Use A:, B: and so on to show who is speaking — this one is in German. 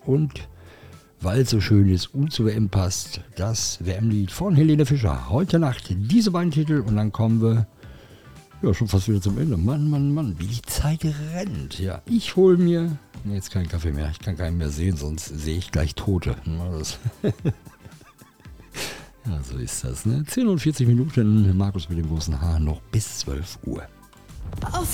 A: und weil es so schön ist und zur WM passt, das WM-Lied von Helene Fischer. Heute Nacht diese beiden Titel und dann kommen wir schon fast wieder zum Ende. Mann, wie die Zeit rennt. Ja, ich hole mir jetzt keinen Kaffee mehr. Ich kann keinen mehr sehen, sonst sehe ich gleich Tote. Ja, so ist das. Ne? 10 und 40 Minuten, Markus mit dem großen Haar, noch bis 12 Uhr.
B: Auf